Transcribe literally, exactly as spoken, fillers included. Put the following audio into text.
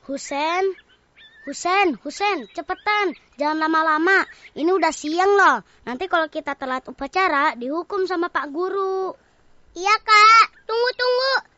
Husen, Husen, Husen, cepetan. Jangan lama-lama. Ini udah siang loh. Nanti kalau kita telat upacara, dihukum sama Pak Guru. Iya, Kak. Tunggu, tunggu.